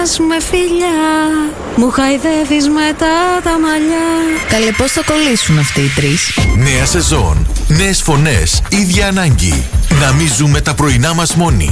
λες με φιλιά, μου χαϊδεύεις μετά τα μαλλιά. Καλέ, πώς θα κολλήσουν αυτοί οι τρεις? Νέα σεζόν, νέες φωνές, ίδια ανάγκη. Να μην ζούμε τα πρωινά μας μόνοι.